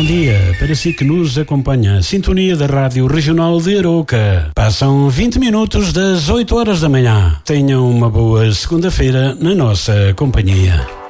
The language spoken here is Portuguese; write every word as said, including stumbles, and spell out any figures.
bom dia para si que nos acompanha. Sintonia da Rádio Regional de Arouca. Passam vinte minutos das oito horas da manhã. Tenham uma boa segunda-feira na nossa companhia.